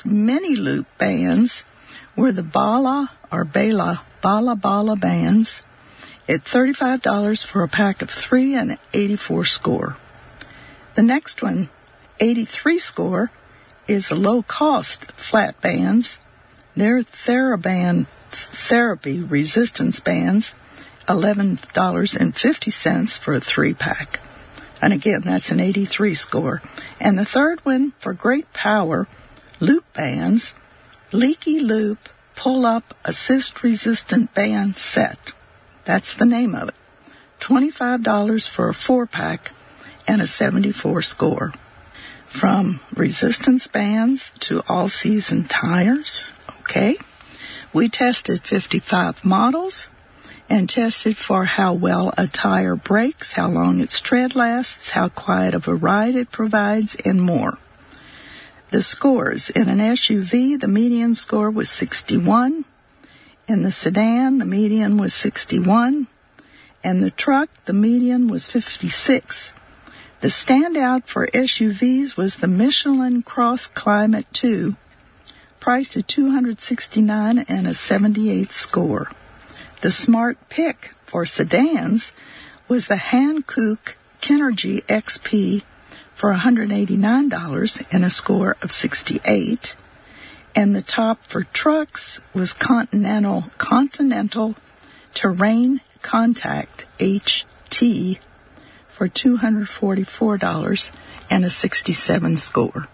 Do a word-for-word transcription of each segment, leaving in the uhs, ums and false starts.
next mini loop bands were the Bala or Bala Bala Bala bands at thirty-five dollars for a pack of three and eighty-four score. The next one, eighty-three score, is the low-cost flat bands. They're TheraBand Therapy resistance bands, eleven dollars and fifty cents for a three-pack. And again, that's an eighty-three score. And the third one, for great power, loop bands, Leaky Loop Pull-Up Assist Resistant Band Set. That's the name of it. twenty-five dollars for a four-pack and a seventy-four score. From resistance bands to all-season tires, okay? We tested fifty-five models and tested for how well a tire brakes, how long its tread lasts, how quiet of a ride it provides, and more. The scores: in an S U V, the median score was sixty-one. In the sedan, the median was sixty-one. And the truck, the median was fifty-six. The standout for S U Vs was the Michelin Cross Climate two, priced at two hundred sixty-nine dollars and a seventy-eight score. The smart pick for sedans was the Hankook Kinergy X P for one hundred eighty-nine dollars and a score of sixty-eight. And the top for trucks was Continental Continental Terrain Contact H T for two hundred forty-four dollars and a sixty-seven score.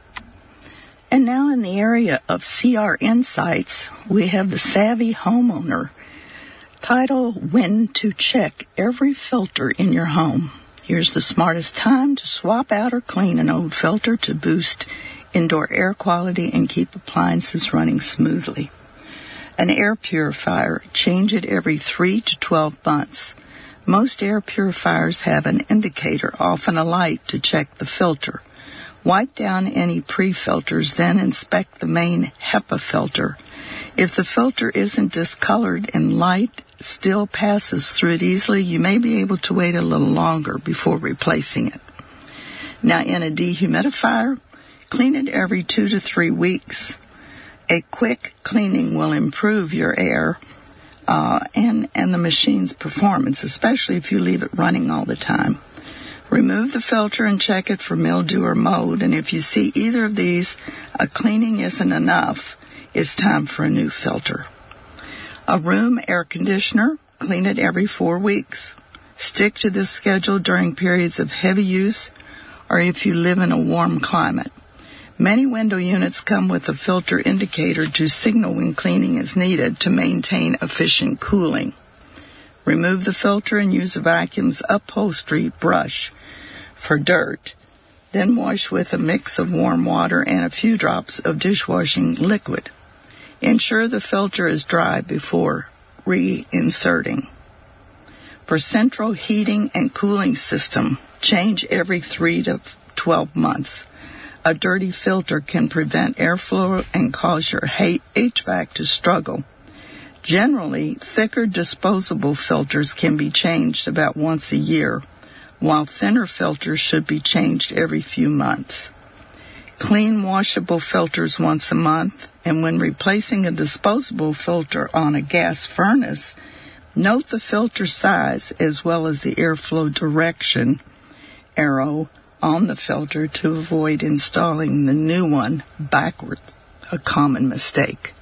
And now in the area of C R Insights, we have the Savvy Homeowner. Title: When to Check Every Filter in Your Home. Here's the smartest time to swap out or clean an old filter to boost indoor air quality and keep appliances running smoothly. An air purifier, change it every three to twelve months. Most air purifiers have an indicator, often a light, to check the filter. Wipe down any pre-filters, then inspect the main HEPA filter. If the filter isn't discolored and light still passes through it easily, you may be able to wait a little longer before replacing it. Now, in a dehumidifier, clean it every two to three weeks. A quick cleaning will improve your air uh, and, and the machine's performance, especially if you leave it running all the time. Remove the filter and check it for mildew or mold, and if you see either of these, a cleaning isn't enough, it's time for a new filter. A room air conditioner, clean it every four weeks. Stick to this schedule during periods of heavy use or if you live in a warm climate. Many window units come with a filter indicator to signal when cleaning is needed to maintain efficient cooling. Remove the filter and use a vacuum's upholstery brush for dirt. Then wash with a mix of warm water and a few drops of dishwashing liquid. Ensure the filter is dry before reinserting. For central heating and cooling system, change every three to twelve months. A dirty filter can prevent airflow and cause your H V A C to struggle. Generally, thicker disposable filters can be changed about once a year, while thinner filters should be changed every few months. Clean washable filters once a month, and when replacing a disposable filter on a gas furnace, note the filter size as well as the airflow direction arrow on the filter to avoid installing the new one backwards, a common mistake.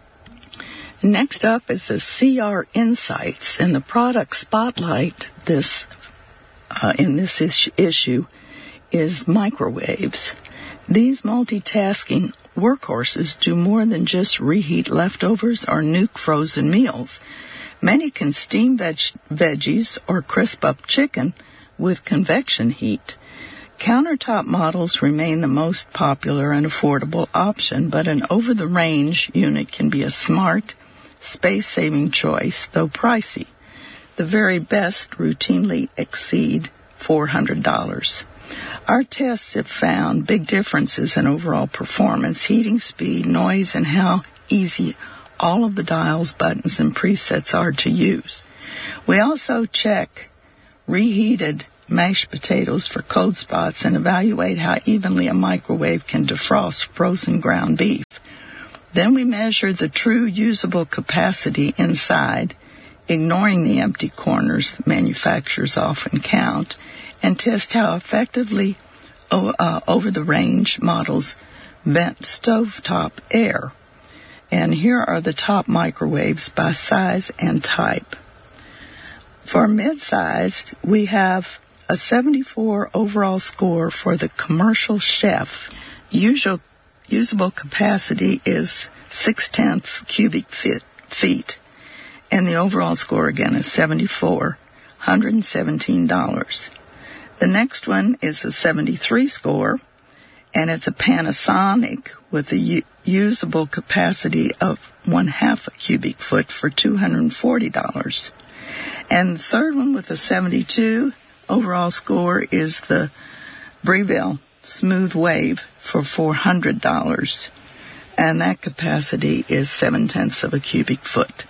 Next up is the C R Insights, and the product spotlight this uh, in this is- issue is microwaves. These multitasking workhorses do more than just reheat leftovers or nuke frozen meals. Many can steam veg- veggies or crisp up chicken with convection heat. Countertop models remain the most popular and affordable option, but an over-the-range unit can be a smart, space-saving choice, though pricey. The very best routinely exceed four hundred dollars. Our tests have found big differences in overall performance, heating speed, noise, and how easy all of the dials, buttons, and presets are to use. We also check reheated mashed potatoes for cold spots and evaluate how evenly a microwave can defrost frozen ground beef. Then we measure the true usable capacity inside, ignoring the empty corners manufacturers often count, and test how effectively uh, over-the-range models vent stovetop air. And here are the top microwaves by size and type. For mid-sized, we have a seventy-four overall score for the Commercial Chef. Usual, usable capacity is six-tenths cubic feet, feet, and the overall score again is seventy-four, one hundred seventeen dollars. The next one is a seventy-three score, and it's a Panasonic with a u- usable capacity of one-half a cubic foot for two hundred forty dollars. And the third one with a seventy-two overall score is the Breville Smooth Wave for four hundred dollars. And that capacity is seven-tenths of a cubic foot.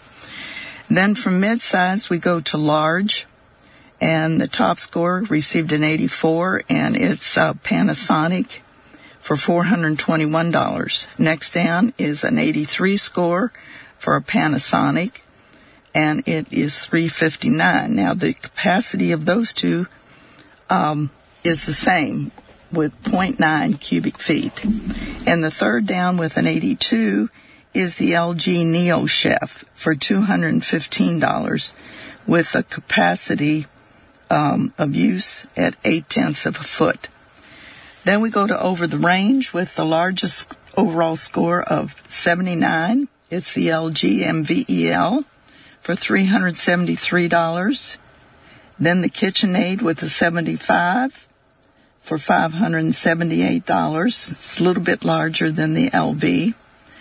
Then from mid-size, we go to large. And the top score received an eighty-four, and it's uh, Panasonic for four hundred twenty-one dollars. Next down is an eighty-three score for a Panasonic, and it is three hundred fifty-nine dollars. Now, the capacity of those two um, is the same with zero point nine cubic feet. And the third down with an eighty-two is the L G Neo Chef for two hundred fifteen dollars with a capacity um, of use at eight-tenths of a foot. Then we go to over the range with the largest overall score of seventy-nine. It's the L G M V E L for three hundred seventy-three dollars. Then the KitchenAid with a seventy-five for five hundred seventy-eight dollars. It's a little bit larger than the L V.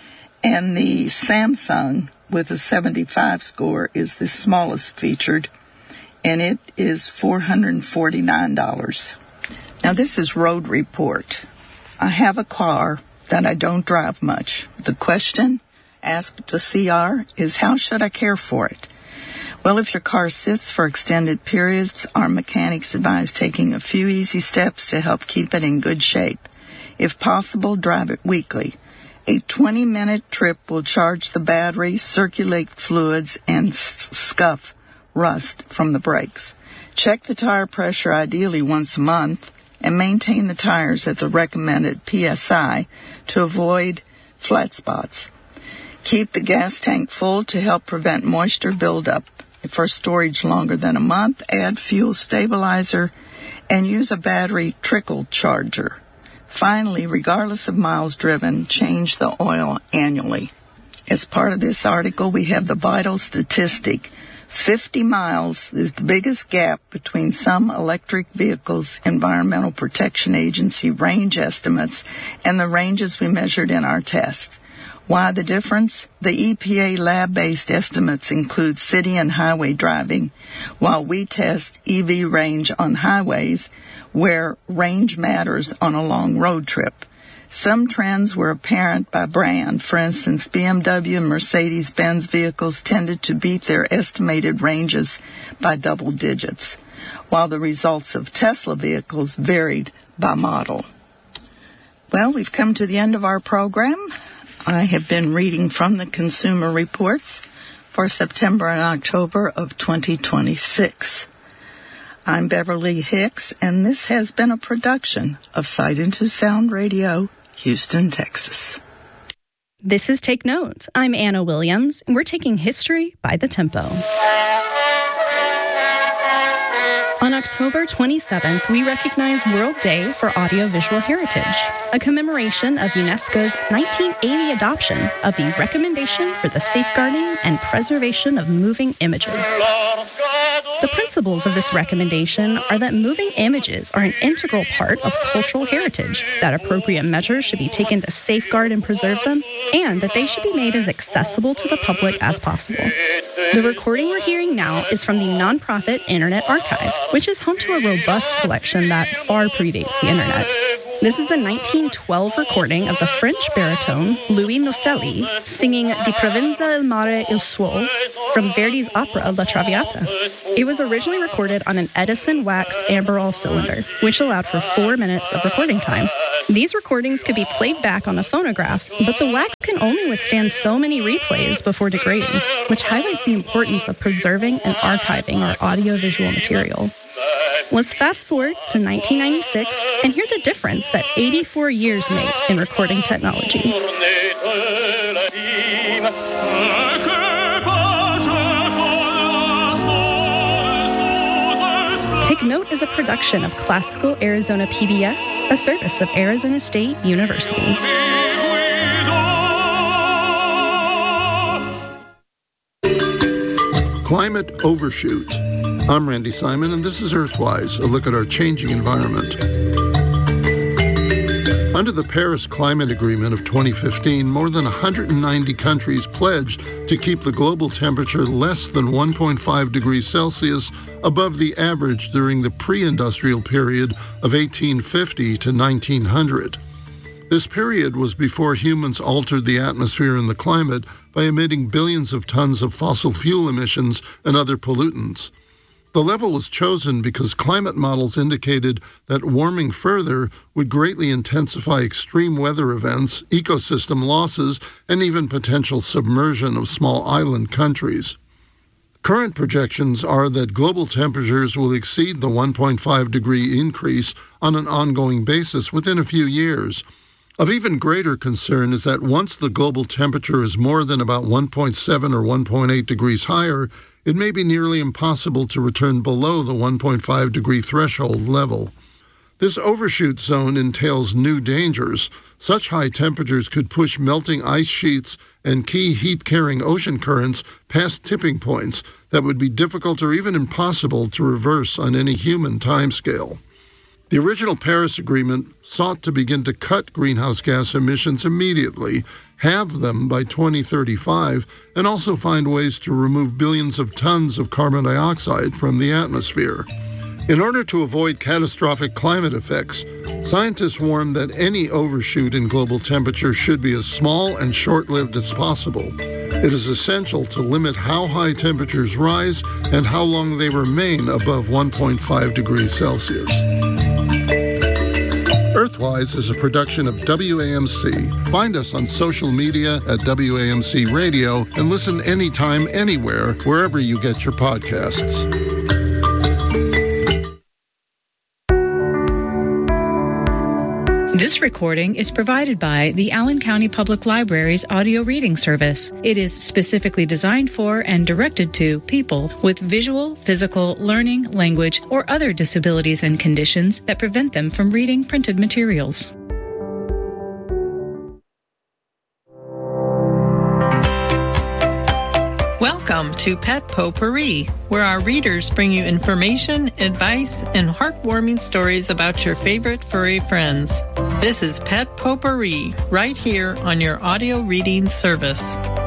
And the Samsung with a seventy-five score is the smallest featured, and it is four hundred forty-nine dollars. Now, this is Road Report. I have a car that I don't drive much. The question asked to C R is, how should I care for it? Well, if your car sits for extended periods, our mechanics advise taking a few easy steps to help keep it in good shape. If possible, drive it weekly. A twenty-minute trip will charge the battery, circulate fluids, and scuff rust from the brakes. Check the tire pressure ideally once a month, and maintain the tires at the recommended P S I to avoid flat spots. Keep the gas tank full to help prevent moisture buildup. For storage longer than a month, add fuel stabilizer and use a battery trickle charger. Finally, regardless of miles driven, change the oil annually. As part of this article, we have the vital statistic. fifty miles is the biggest gap between some electric vehicles' Environmental Protection Agency range estimates and the ranges we measured in our tests. Why the difference? The E P A lab-based estimates include city and highway driving, while we test E V range on highways, where range matters on a long road trip. Some trends were apparent by brand. For instance, B M W and Mercedes-Benz vehicles tended to beat their estimated ranges by double digits, while the results of Tesla vehicles varied by model. Well, we've come to the end of our program. I have been reading from the Consumer Reports for September and October of twenty twenty-six. I'm Beverly Hicks, and this has been a production of Sight Into Sound Radio, Houston, Texas. This is Take Note. I'm Anna Williams, and we're taking history by the tempo. On October twenty-seventh, we recognize World Day for Audiovisual Heritage, a commemoration of UNESCO's nineteen eighty adoption of the Recommendation for the Safeguarding and Preservation of Moving Images. The principles of this recommendation are that moving images are an integral part of cultural heritage, that appropriate measures should be taken to safeguard and preserve them, and that they should be made as accessible to the public as possible. The recording we're hearing now is from the nonprofit Internet Archive, which is home to a robust collection that far predates the Internet. This is a nineteen twelve recording of the French baritone Louis Nocelli singing Di Provenza il mare il suo from Verdi's opera La Traviata. It was originally recorded on an Edison wax Amberol cylinder, which allowed for four minutes of recording time. These recordings could be played back on a phonograph, but the wax can only withstand so many replays before degrading, which highlights the importance of preserving and archiving our audiovisual material. Let's fast forward to nineteen ninety-six and hear the difference that eighty-four years made in recording technology. Take Note is a production of Classical Arizona P B S, a service of Arizona State University. Climate overshoot. I'm Randy Simon, and this is Earthwise, a look at our changing environment. Under the Paris Climate Agreement of twenty fifteen, more than one hundred ninety countries pledged to keep the global temperature less than one point five degrees Celsius above the average during the pre-industrial period of eighteen fifty to nineteen hundred. This period was before humans altered the atmosphere and the climate by emitting billions of tons of fossil fuel emissions and other pollutants. The level was chosen because climate models indicated that warming further would greatly intensify extreme weather events, ecosystem losses, and even potential submersion of small island countries. Current projections are that global temperatures will exceed the one point five degree increase on an ongoing basis within a few years. Of even greater concern is that once the global temperature is more than about one point seven or one point eight degrees higher, it may be nearly impossible to return below the one point five degree threshold level. This overshoot zone entails new dangers. Such high temperatures could push melting ice sheets and key heat-carrying ocean currents past tipping points that would be difficult or even impossible to reverse on any human timescale. The original Paris Agreement sought to begin to cut greenhouse gas emissions immediately, halve them by twenty thirty-five, and also find ways to remove billions of tons of carbon dioxide from the atmosphere. In order to avoid catastrophic climate effects, scientists warn that any overshoot in global temperature should be as small and short-lived as possible. It is essential to limit how high temperatures rise and how long they remain above one point five degrees Celsius. Earthwise is a production of W A M C. Find us on social media at W A M C Radio and listen anytime, anywhere, wherever you get your podcasts. This recording is provided by the Allen County Public Library's audio reading service. It is specifically designed for and directed to people with visual, physical, learning, language, or other disabilities and conditions that prevent them from reading printed materials. Welcome to Pet Potpourri, where our readers bring you information, advice, and heartwarming stories about your favorite furry friends. This is Pet Potpourri, right here on your audio reading service.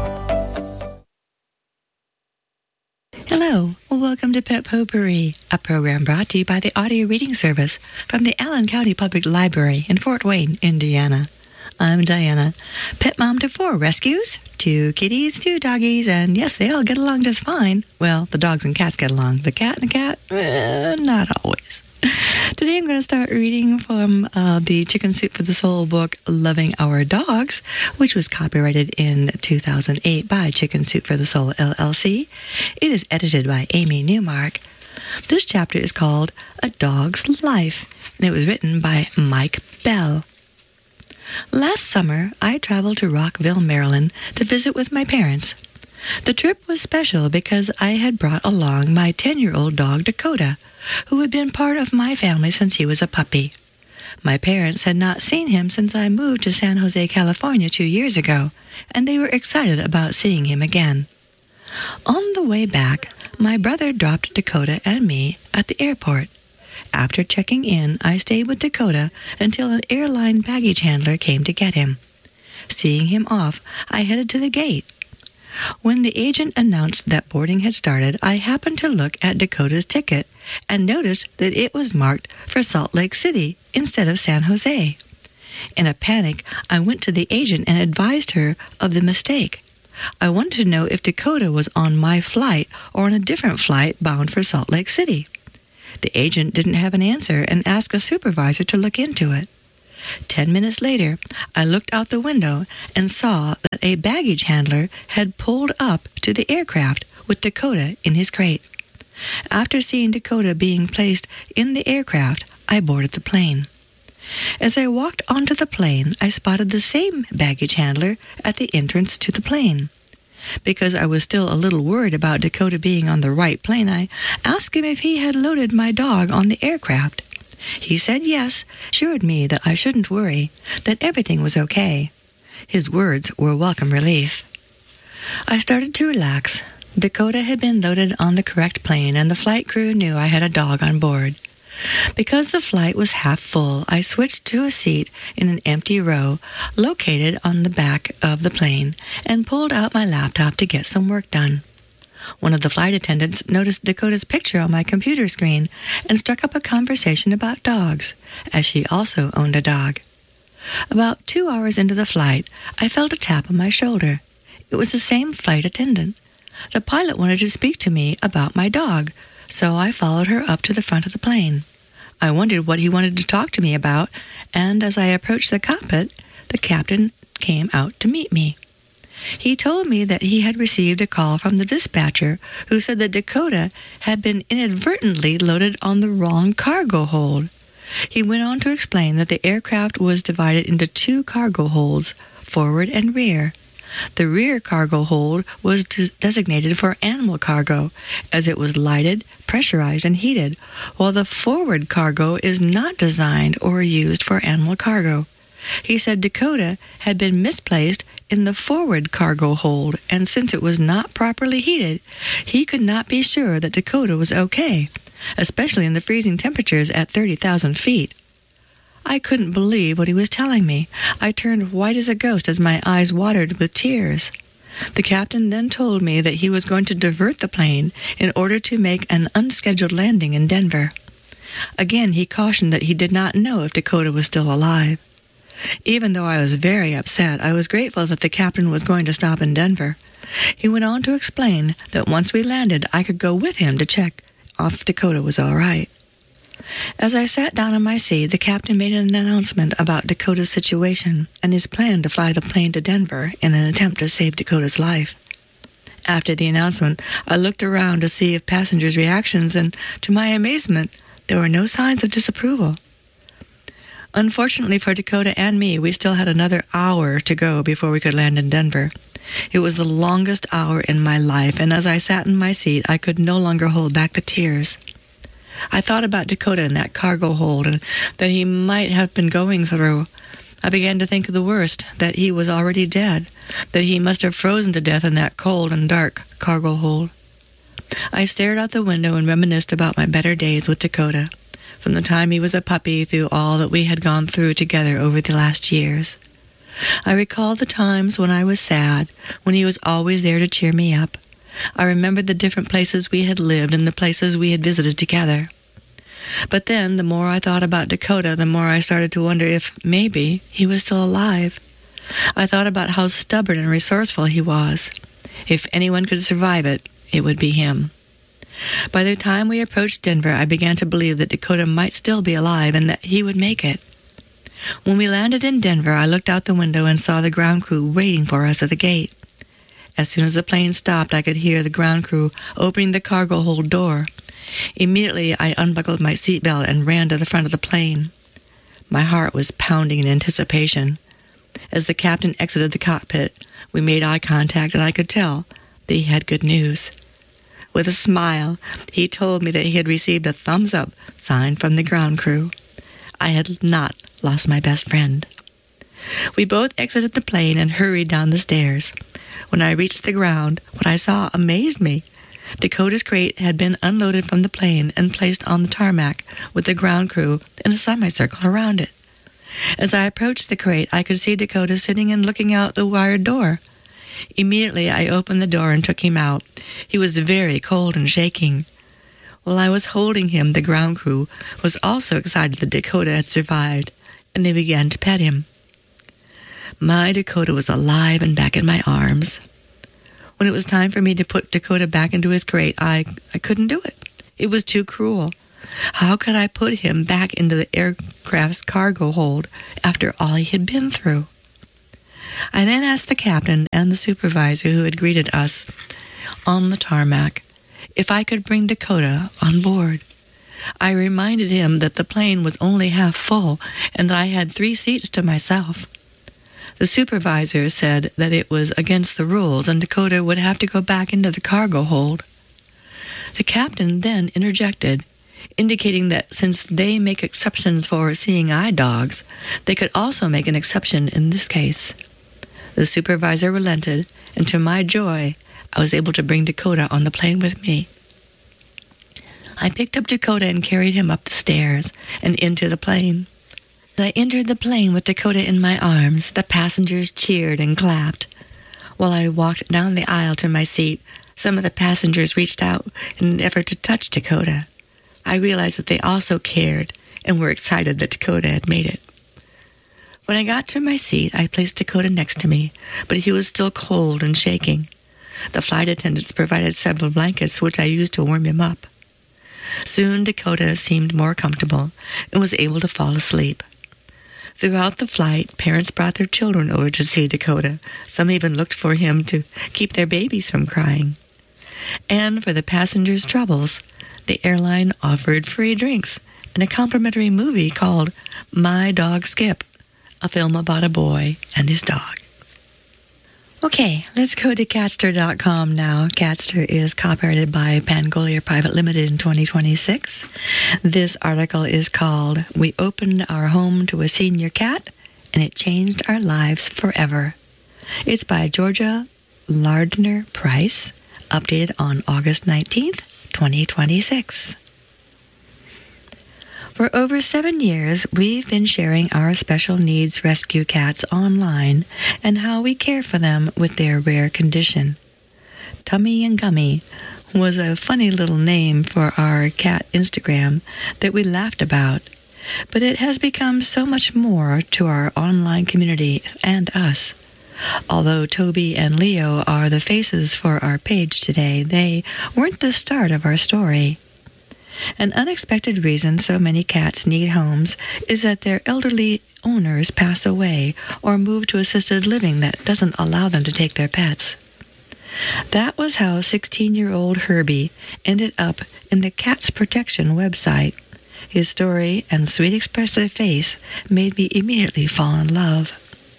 Hello, welcome to Pet Potpourri, a program brought to you by the audio reading service from the Allen County Public Library in Fort Wayne, Indiana. I'm Diana, pet mom to four rescues, two kitties, two doggies, and yes, they all get along just fine. Well, the dogs and cats get along. The cat and the cat, eh, not always. Today I'm going to start reading from uh, the Chicken Soup for the Soul book, Loving Our Dogs, which was copyrighted in two thousand eight by Chicken Soup for the Soul, L L C. It is edited by Amy Newmark. This chapter is called A Dog's Life, and it was written by Mike Bell. Last summer, I traveled to Rockville, Maryland, to visit with my parents. The trip was special because I had brought along my ten-year-old dog, Dakota, who had been part of my family since he was a puppy. My parents had not seen him since I moved to San Jose, California two years ago, and they were excited about seeing him again. On the way back, my brother dropped Dakota and me at the airport. After checking in, I stayed with Dakota until an airline baggage handler came to get him. Seeing him off, I headed to the gate. When the agent announced that boarding had started, I happened to look at Dakota's ticket and noticed that it was marked for Salt Lake City instead of San Jose. In a panic, I went to the agent and advised her of the mistake. I wanted to know if Dakota was on my flight or on a different flight bound for Salt Lake City. The agent didn't have an answer and asked a supervisor to look into it. Ten minutes later, I looked out the window and saw that a baggage handler had pulled up to the aircraft with Dakota in his crate. After seeing Dakota being placed in the aircraft, I boarded the plane. As I walked onto the plane, I spotted the same baggage handler at the entrance to the plane. Because I was still a little worried about Dakota being on the right plane, I asked him if he had loaded my dog on the aircraft. He said yes, assured me that I shouldn't worry, that everything was okay. His words were welcome relief. I started to relax. Dakota had been loaded on the correct plane, and the flight crew knew I had a dog on board. Because the flight was half full, I switched to a seat in an empty row located on the back of the plane and pulled out my laptop to get some work done. One of the flight attendants noticed Dakota's picture on my computer screen and struck up a conversation about dogs, as she also owned a dog. About two hours into the flight, I felt a tap on my shoulder. It was the same flight attendant. The pilot wanted to speak to me about my dog, so I followed her up to the front of the plane. I wondered what he wanted to talk to me about, and as I approached the cockpit, the captain came out to meet me. He told me that he had received a call from the dispatcher who said that Dakota had been inadvertently loaded on the wrong cargo hold. He went on to explain that the aircraft was divided into two cargo holds, forward and rear. The rear cargo hold was des- designated for animal cargo, as it was lighted, pressurized, and heated, while the forward cargo is not designed or used for animal cargo. He said Dakota had been misplaced in the forward cargo hold, and since it was not properly heated, he could not be sure that Dakota was okay, especially in the freezing temperatures at thirty thousand feet. I couldn't believe what he was telling me. I turned white as a ghost as my eyes watered with tears. The captain then told me that he was going to divert the plane in order to make an unscheduled landing in Denver. Again, he cautioned that he did not know if Dakota was still alive. Even though I was very upset, I was grateful that the captain was going to stop in Denver. He went on to explain that once we landed, I could go with him to check if Dakota was all right. As I sat down in my seat, the captain made an announcement about Dakota's situation and his plan to fly the plane to Denver in an attempt to save Dakota's life. After the announcement, I looked around to see if passengers' reactions, and to my amazement, there were no signs of disapproval. Unfortunately for Dakota and me, we still had another hour to go before we could land in Denver. It was the longest hour in my life, and as I sat in my seat, I could no longer hold back the tears. I thought about Dakota in that cargo hold and that he might have been going through. I began to think of the worst, that he was already dead, that he must have frozen to death in that cold and dark cargo hold. I stared out the window and reminisced about my better days with Dakota, from the time he was a puppy through all that we had gone through together over the last years. I recalled the times when I was sad, when he was always there to cheer me up. I remembered the different places we had lived and the places we had visited together. But then, the more I thought about Dakota, the more I started to wonder if, maybe, he was still alive. I thought about how stubborn and resourceful he was. If anyone could survive it, it would be him. By the time we approached Denver, I began to believe that Dakota might still be alive and that he would make it. When we landed in Denver, I looked out the window and saw the ground crew waiting for us at the gate. As soon as the plane stopped, I could hear the ground crew opening the cargo hold door. Immediately, I unbuckled my seatbelt and ran to the front of the plane. My heart was pounding in anticipation. As the captain exited the cockpit, we made eye contact, and I could tell that he had good news. With a smile, he told me that he had received a thumbs-up sign from the ground crew. I had not lost my best friend. We both exited the plane and hurried down the stairs. When I reached the ground, what I saw amazed me. Dakota's crate had been unloaded from the plane and placed on the tarmac with the ground crew in a semicircle around it. As I approached the crate, I could see Dakota sitting and looking out the wired door. Immediately, I opened the door and took him out. He was very cold and shaking. While I was holding him, the ground crew was also excited that Dakota had survived, and they began to pet him. My Dakota was alive and back in my arms. When it was time for me to put Dakota back into his crate, I, I couldn't do it. It was too cruel. How could I put him back into the aircraft's cargo hold after all he had been through? I then asked the captain and the supervisor who had greeted us on the tarmac if I could bring Dakota on board. I reminded him that the plane was only half full and that I had three seats to myself. The supervisor said that it was against the rules and Dakota would have to go back into the cargo hold. The captain then interjected, indicating that since they make exceptions for seeing-eye dogs, they could also make an exception in this case. The supervisor relented, and to my joy, I was able to bring Dakota on the plane with me. I picked up Dakota and carried him up the stairs and into the plane. As I entered the plane with Dakota in my arms, the passengers cheered and clapped. While I walked down the aisle to my seat, some of the passengers reached out in an effort to touch Dakota. I realized that they also cared and were excited that Dakota had made it. When I got to my seat, I placed Dakota next to me, but he was still cold and shaking. The flight attendants provided several blankets, which I used to warm him up. Soon Dakota seemed more comfortable and was able to fall asleep. Throughout the flight, parents brought their children over to see Dakota. Some even looked for him to keep their babies from crying. And for the passengers' troubles, the airline offered free drinks and a complimentary movie called My Dog Skip, a film about a boy and his dog. Okay, let's go to Catster dot com now. Catster is copyrighted by Pangolier Private Limited in twenty twenty-six. This article is called We Opened Our Home to a Senior Cat, and It Changed Our Lives Forever. It's by Georgia Lardner Price, updated on August nineteenth, twenty twenty-six. For over seven years, we've been sharing our special needs rescue cats online and how we care for them with their rare condition. Tummy and Gummy was a funny little name for our cat Instagram that we laughed about, but it has become so much more to our online community and us. Although Toby and Leo are the faces for our page today, they weren't the start of our story. An unexpected reason so many cats need homes is that their elderly owners pass away or move to assisted living that doesn't allow them to take their pets. That was how sixteen-year-old Herbie ended up in the Cats Protection website. His story and sweet expressive face made me immediately fall in love.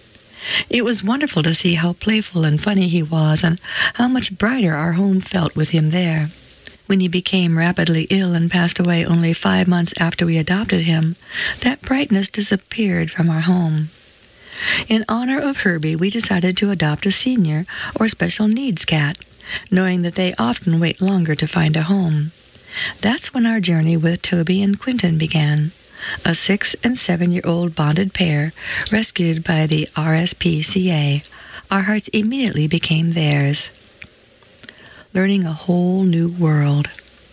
It was wonderful to see how playful and funny he was and how much brighter our home felt with him there. When he became rapidly ill and passed away only five months after we adopted him, that brightness disappeared from our home. In honor of Herbie, we decided to adopt a senior or special needs cat, knowing that they often wait longer to find a home. That's when our journey with Toby and Quentin began, a six- and seven-year-old bonded pair rescued by the R S P C A. Our hearts immediately became theirs. Learning a whole new world.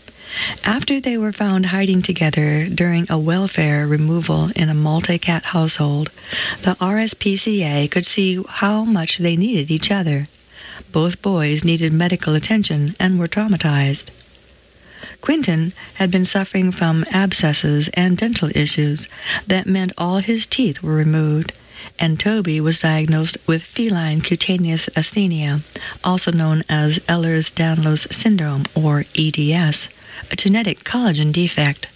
After they were found hiding together during a welfare removal in a multi-cat household, the R S P C A could see how much they needed each other. Both boys needed medical attention and were traumatized. Quentin had been suffering from abscesses and dental issues that meant all his teeth were removed, and Toby was diagnosed with feline cutaneous asthenia, also known as Ehlers-Danlos syndrome, or E D S, a genetic collagen defect.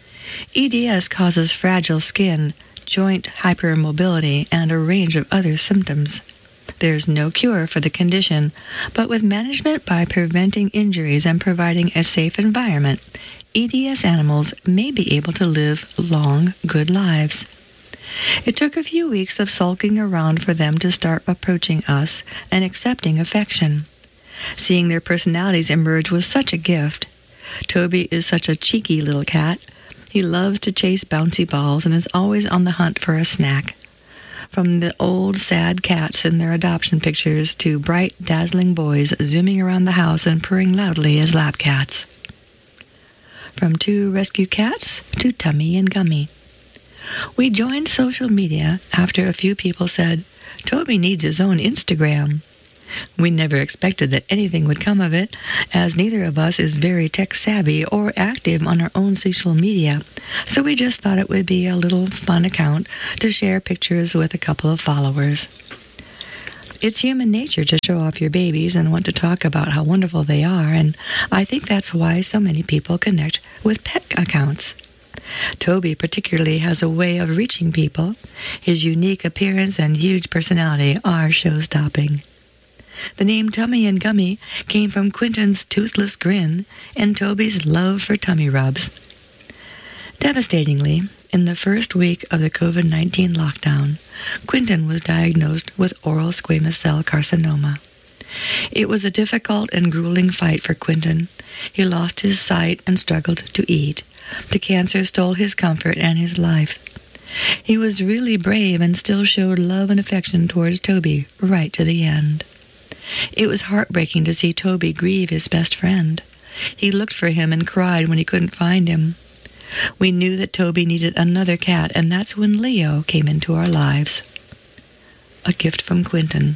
E D S causes fragile skin, joint hypermobility, and a range of other symptoms. There's no cure for the condition, but with management by preventing injuries and providing a safe environment, E D S animals may be able to live long, good lives. It took a few weeks of sulking around for them to start approaching us and accepting affection. Seeing their personalities emerge was such a gift. Toby is such a cheeky little cat. He loves to chase bouncy balls and is always on the hunt for a snack. From the old, sad cats in their adoption pictures to bright, dazzling boys zooming around the house and purring loudly as lap cats. From two rescue cats to Tummy and Gummy. We joined social media after a few people said, "Toby needs his own Instagram." We never expected that anything would come of it, as neither of us is very tech-savvy or active on our own social media, so we just thought it would be a little fun account to share pictures with a couple of followers. It's human nature to show off your babies and want to talk about how wonderful they are, and I think that's why so many people connect with pet accounts. Toby particularly has a way of reaching people. His unique appearance and huge personality are show-stopping. The name Tummy and Gummy came from Quentin's toothless grin and Toby's love for tummy rubs. Devastatingly, in the first week of the covid nineteen lockdown, Quentin was diagnosed with oral squamous cell carcinoma. It was a difficult and grueling fight for Quentin. He lost his sight and struggled to eat. The cancer stole his comfort and his life. He was really brave and still showed love and affection towards Toby right to the end. It was heartbreaking to see Toby grieve his best friend. He looked for him and cried when he couldn't find him. We knew that Toby needed another cat, and that's when Leo came into our lives. A gift from Quentin.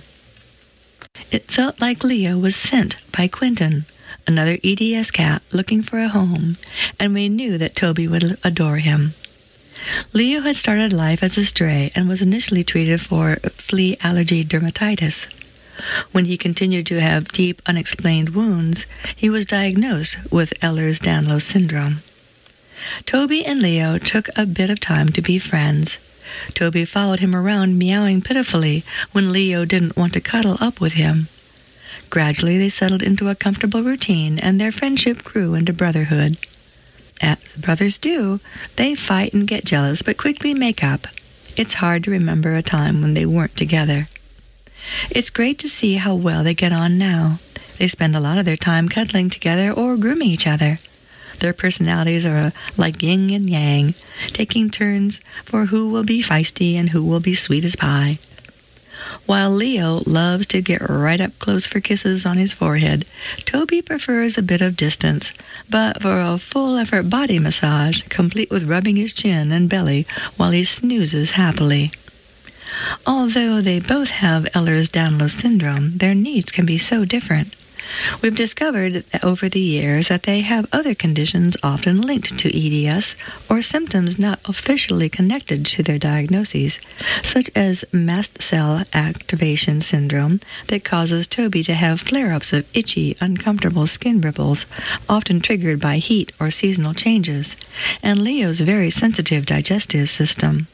It felt like Leo was sent by Quentin, another E D S cat looking for a home, and we knew that Toby would adore him. Leo had started life as a stray and was initially treated for flea allergy dermatitis. When he continued to have deep, unexplained wounds, he was diagnosed with Ehlers-Danlos syndrome. Toby and Leo took a bit of time to be friends. Toby followed him around meowing pitifully when Leo didn't want to cuddle up with him. Gradually they settled into a comfortable routine, and their friendship grew into brotherhood. As brothers do, they fight and get jealous, but quickly make up. It's hard to remember a time when they weren't together. It's great to see how well they get on now. They spend a lot of their time cuddling together or grooming each other. Their personalities are like yin and yang, taking turns for who will be feisty and who will be sweet as pie. While Leo loves to get right up close for kisses on his forehead, Toby prefers a bit of distance, but for a full-effort body massage, complete with rubbing his chin and belly while he snoozes happily. Although they both have Ehlers-Danlos syndrome, their needs can be so different. We've discovered that over the years that they have other conditions often linked to E D S or symptoms not officially connected to their diagnoses, such as mast cell activation syndrome that causes Toby to have flare-ups of itchy, uncomfortable skin ripples, often triggered by heat or seasonal changes, and Leo's very sensitive digestive system.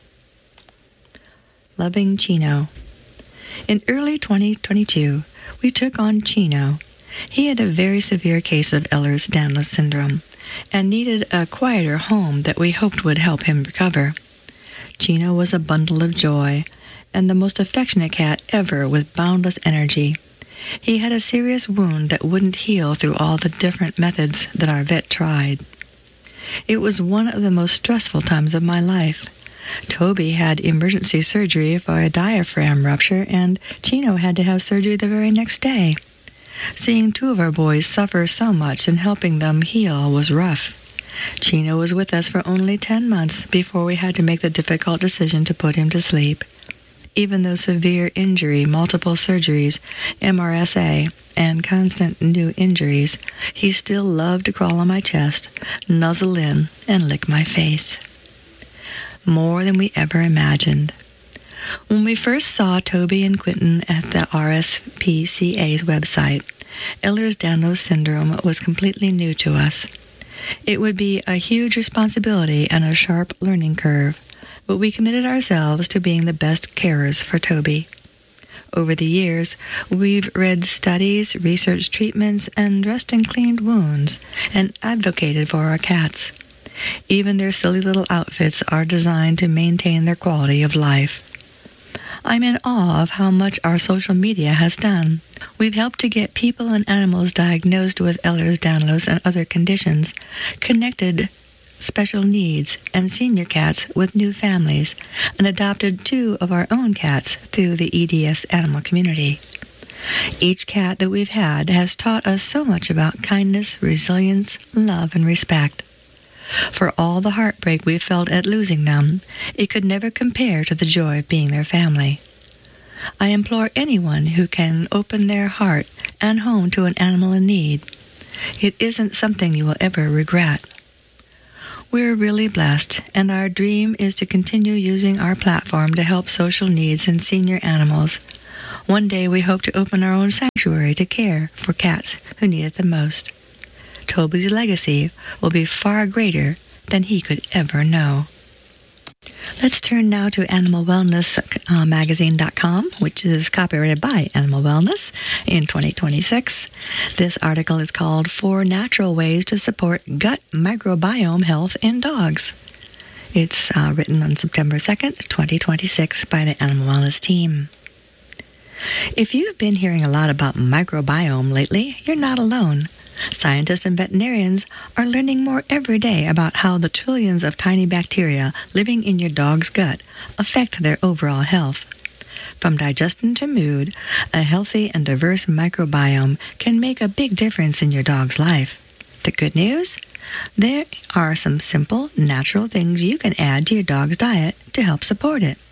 Loving Chino. In early twenty twenty-two, we took on Chino. He had a very severe case of Ehlers-Danlos syndrome and needed a quieter home that we hoped would help him recover. Chino was a bundle of joy and the most affectionate cat ever with boundless energy. He had a serious wound that wouldn't heal through all the different methods that our vet tried. It was one of the most stressful times of my life. Toby had emergency surgery for a diaphragm rupture, and Chino had to have surgery the very next day. Seeing two of our boys suffer so much and helping them heal was rough. Chino was with us for only ten months before we had to make the difficult decision to put him to sleep. Even though severe injury, multiple surgeries, M R S A, and constant new injuries, he still loved to crawl on my chest, nuzzle in, and lick my face. More than we ever imagined. When we first saw Toby and Quentin at the R S P C A's website, Ehlers-Danlos syndrome was completely new to us. It would be a huge responsibility and a sharp learning curve, but we committed ourselves to being the best carers for Toby. Over the years, we've read studies, researched treatments, and dressed and cleaned wounds, and advocated for our cats. Even their silly little outfits are designed to maintain their quality of life. I'm in awe of how much our social media has done. We've helped to get people and animals diagnosed with Ehlers-Danlos and other conditions connected special needs and senior cats with new families and adopted two of our own cats through the E D S animal community. Each cat that we've had has taught us so much about kindness, resilience, love, and respect. For all the heartbreak we felt at losing them, it could never compare to the joy of being their family. I implore anyone who can open their heart and home to an animal in need. It isn't something you will ever regret. We're really blessed, and our dream is to continue using our platform to help social needs and senior animals. One day we hope to open our own sanctuary to care for cats who need it the most. Toby's legacy will be far greater than he could ever know. Let's turn now to animal wellness magazine dot com, which is copyrighted by Animal Wellness in twenty twenty-six. This article is called Four Natural Ways to Support Gut Microbiome Health in Dogs. It's uh, written on September second, twenty twenty-six by the Animal Wellness team. If you've been hearing a lot about microbiome lately, you're not alone. Scientists and veterinarians are learning more every day about how the trillions of tiny bacteria living in your dog's gut affect their overall health. From digestion to mood, a healthy and diverse microbiome can make a big difference in your dog's life. The good news? There are some simple, natural things you can add to your dog's diet to help support it.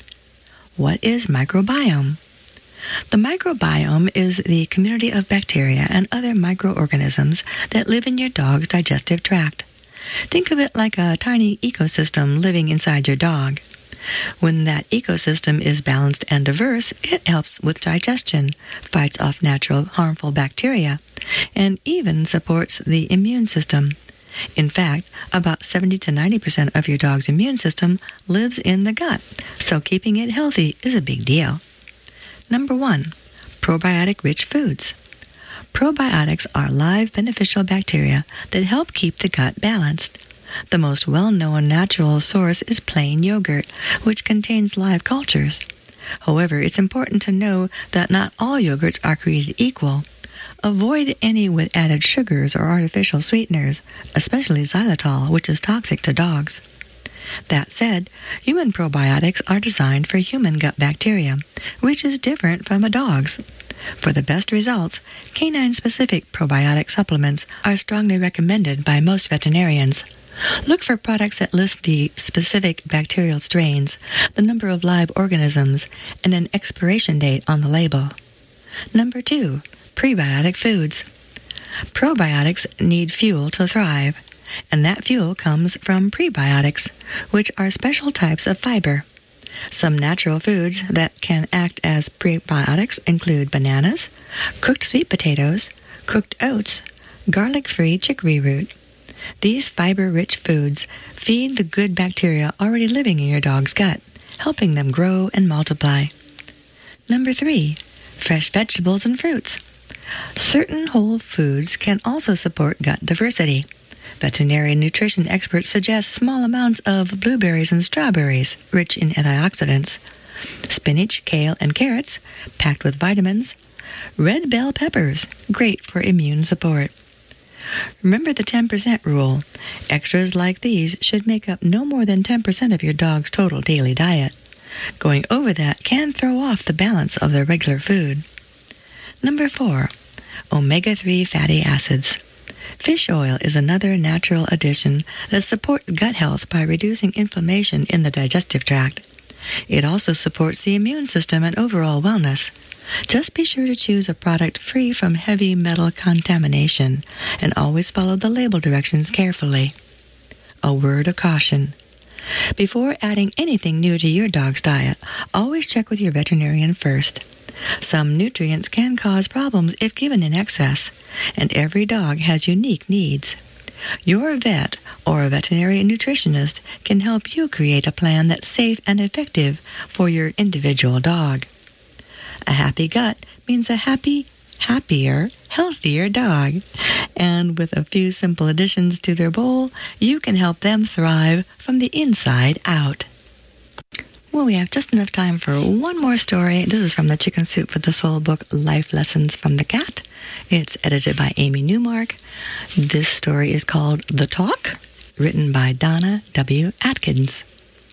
What is microbiome? The microbiome is the community of bacteria and other microorganisms that live in your dog's digestive tract. Think of it like a tiny ecosystem living inside your dog. When that ecosystem is balanced and diverse, it helps with digestion, fights off natural harmful bacteria, and even supports the immune system. In fact, about seventy to ninety percent of your dog's immune system lives in the gut, so keeping it healthy is a big deal. Number one, probiotic-rich foods. Probiotics are live beneficial bacteria that help keep the gut balanced. The most well-known natural source is plain yogurt, which contains live cultures. However, it's important to know that not all yogurts are created equal. Avoid any with added sugars or artificial sweeteners, especially xylitol, which is toxic to dogs. That said, human probiotics are designed for human gut bacteria, which is different from a dog's. For the best results, canine-specific probiotic supplements are strongly recommended by most veterinarians. Look for products that list the specific bacterial strains, the number of live organisms, and an expiration date on the label. Number two, prebiotic foods. Probiotics need fuel to thrive, and that fuel comes from prebiotics, which are special types of fiber. Some natural foods that can act as prebiotics include bananas, cooked sweet potatoes, cooked oats, garlic-free chicory root. These fiber-rich foods feed the good bacteria already living in your dog's gut, helping them grow and multiply. Number three, fresh vegetables and fruits. Certain whole foods can also support gut diversity. Veterinary nutrition experts suggest small amounts of blueberries and strawberries, rich in antioxidants, spinach, kale, and carrots, packed with vitamins, red bell peppers, great for immune support. Remember the ten percent rule. Extras like these should make up no more than ten percent of your dog's total daily diet. Going over that can throw off the balance of their regular food. Number four, omega three fatty acids. Fish oil is another natural addition that supports gut health by reducing inflammation in the digestive tract. It also supports the immune system and overall wellness. Just be sure to choose a product free from heavy metal contamination and always follow the label directions carefully. A word of caution. Before adding anything new to your dog's diet, always check with your veterinarian first. Some nutrients can cause problems if given in excess, and every dog has unique needs. Your vet or a veterinary nutritionist can help you create a plan that's safe and effective for your individual dog. A happy gut means a happy, happier, healthier dog. And with a few simple additions to their bowl, you can help them thrive from the inside out. Well, we have just enough time for one more story. This is from the Chicken Soup for the Soul book, Life Lessons from the Cat. It's edited by Amy Newmark. This story is called The Talk, written by Donna W. Atkins.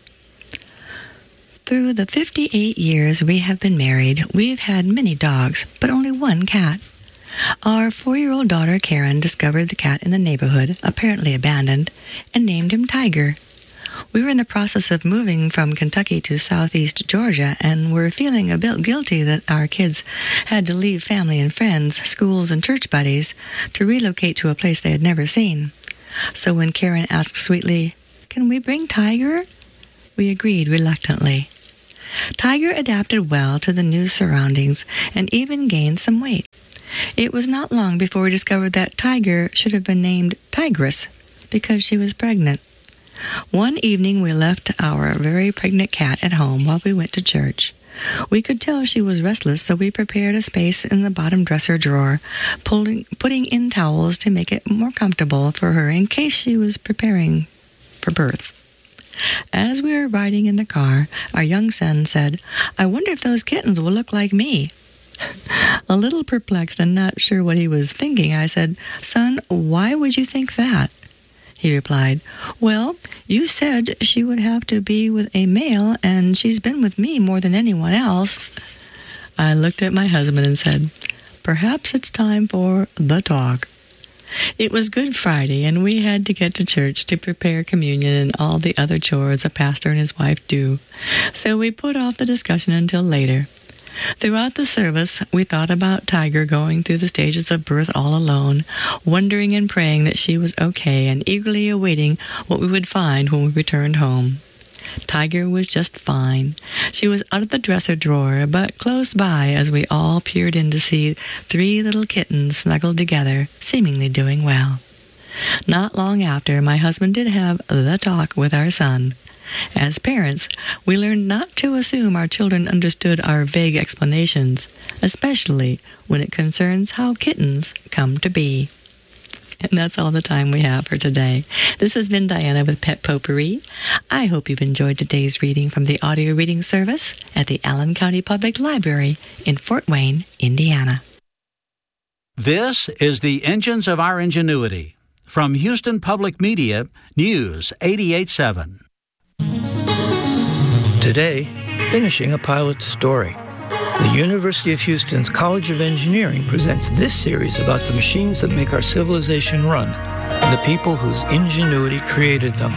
Through the fifty-eight years we have been married, we've had many dogs, but only one cat. Our four-year-old daughter Karen discovered the cat in the neighborhood, apparently abandoned, and named him Tiger. We were in the process of moving from Kentucky to southeast Georgia and were feeling a bit guilty that our kids had to leave family and friends, schools and church buddies to relocate to a place they had never seen. So when Karen asked sweetly, "Can we bring Tiger?" we agreed reluctantly. Tiger adapted well to the new surroundings and even gained some weight. It was not long before we discovered that Tiger should have been named Tigress because she was pregnant. One evening we left our very pregnant cat at home while we went to church. We could tell she was restless, so we prepared a space in the bottom dresser drawer, pulling, putting in towels to make it more comfortable for her in case she was preparing for birth. As we were riding in the car, our young son said, "I wonder if those kittens will look like me." A little perplexed and not sure what he was thinking, I said, "Son, why would you think that?" He replied, "Well, you said she would have to be with a male, and she's been with me more than anyone else." I looked at my husband and said, "Perhaps it's time for the talk." It was Good Friday, and we had to get to church to prepare communion and all the other chores a pastor and his wife do, so we put off the discussion until later. Throughout the service, we thought about Tiger going through the stages of birth all alone, wondering and praying that she was okay and eagerly awaiting what we would find when we returned home. Tiger was just fine. She was out of the dresser drawer, but close by as we all peered in to see three little kittens snuggled together, seemingly doing well. Not long after, my husband did have the talk with our son. As parents, we learned not to assume our children understood our vague explanations, especially when it concerns how kittens come to be. And that's all the time we have for today. This has been Diana with Pet Potpourri. I hope you've enjoyed today's reading from the audio reading service at the Allen County Public Library in Fort Wayne, Indiana. This is the Engines of Our Ingenuity. From Houston Public Media, News eighty-eight point seven. Today, finishing a pilot's story. The University of Houston's College of Engineering presents this series about the machines that make our civilization run and the people whose ingenuity created them.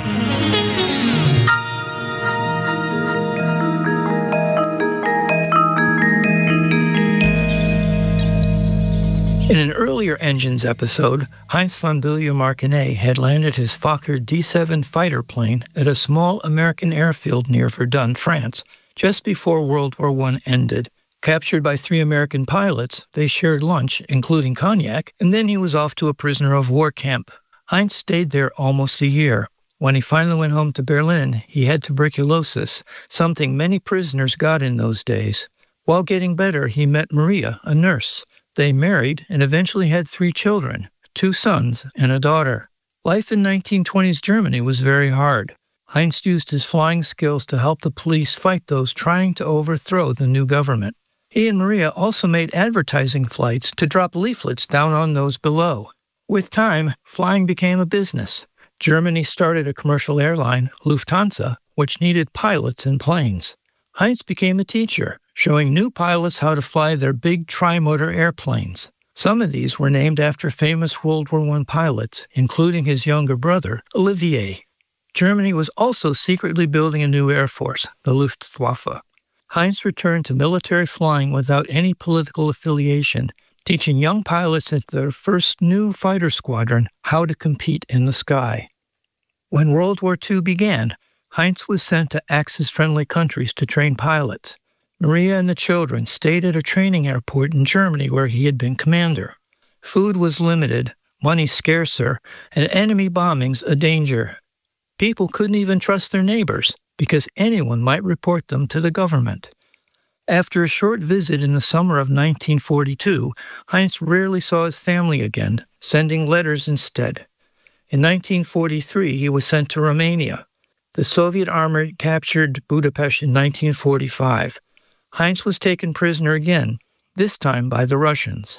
In an earlier Engines episode, Heinz von Bülow-Marquinet had landed his Fokker D seven fighter plane at a small American airfield near Verdun, France, just before World War One ended. Captured by three American pilots, they shared lunch, including cognac, and then he was off to a prisoner of war camp. Heinz stayed there almost a year. When he finally went home to Berlin, he had tuberculosis, something many prisoners got in those days. While getting better, he met Maria, a nurse. They married and eventually had three children, two sons and a daughter. Life in nineteen twenties Germany was very hard. Heinz used his flying skills to help the police fight those trying to overthrow the new government. He and Maria also made advertising flights to drop leaflets down on those below. With time, flying became a business. Germany started a commercial airline, Lufthansa, which needed pilots and planes. Heinz became a teacher, showing new pilots how to fly their big tri-motor airplanes. Some of these were named after famous World War One pilots, including his younger brother, Olivier. Germany was also secretly building a new air force, the Luftwaffe. Heinz returned to military flying without any political affiliation, teaching young pilots at their first new fighter squadron how to compete in the sky. When World War Two began, Heinz was sent to Axis-friendly countries to train pilots. Maria and the children stayed at a training airport in Germany where he had been commander. Food was limited, money scarcer, and enemy bombings a danger. People couldn't even trust their neighbors because anyone might report them to the government. After a short visit in the summer of nineteen forty-two, Heinz rarely saw his family again, sending letters instead. In nineteen forty-three, he was sent to Romania. The Soviet army captured Budapest in nineteen forty-five. Heinz was taken prisoner again, this time by the Russians.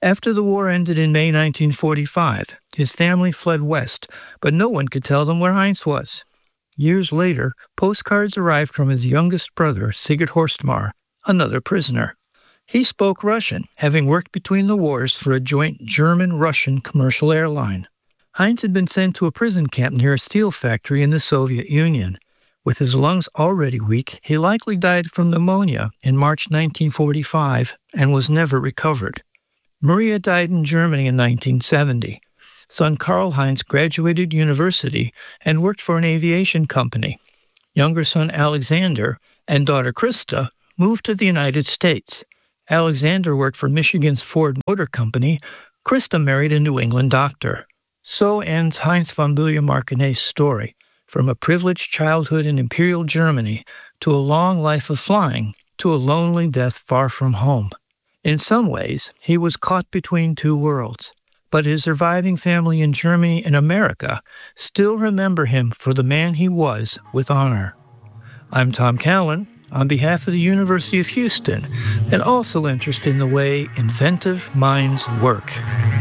After the war ended in May nineteen forty-five, his family fled west, but no one could tell them where Heinz was. Years later, postcards arrived from his youngest brother, Sigurd Horstmar, another prisoner. He spoke Russian, having worked between the wars for a joint German-Russian commercial airline. Heinz had been sent to a prison camp near a steel factory in the Soviet Union. With his lungs already weak, he likely died from pneumonia in March nineteen forty-five and was never recovered. Maria died in Germany in nineteen seventy. Son Karl Heinz graduated university and worked for an aviation company. Younger son Alexander and daughter Krista moved to the United States. Alexander worked for Michigan's Ford Motor Company. Krista married a New England doctor. So ends Heinz von Bülow-Marconnay's story, from a privileged childhood in Imperial Germany to a long life of flying to a lonely death far from home. In some ways, he was caught between two worlds, but his surviving family in Germany and America still remember him for the man he was with honor. I'm Tom Callan, on behalf of the University of Houston, and also interested in the way inventive minds work.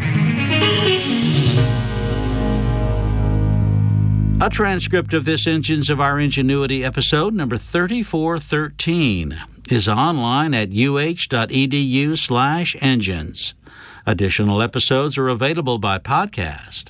A transcript of this Engines of Our Ingenuity episode, number thirty-four thirteen, is online at uh.edu slash engines. Additional episodes are available by podcast.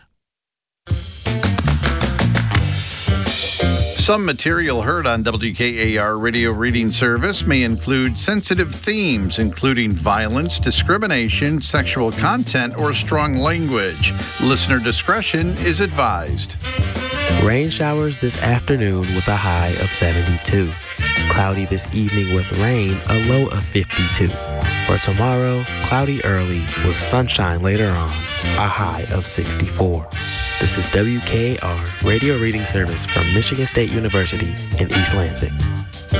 Some material heard on W K A R Radio Reading Service may include sensitive themes, including violence, discrimination, sexual content, or strong language. Listener discretion is advised. Rain showers this afternoon with a high of seventy-two. Cloudy this evening with rain, a low of fifty-two. For tomorrow, cloudy early with sunshine later on, a high of sixty-four. This is W K A R Radio Reading Service from Michigan State University in East Lansing.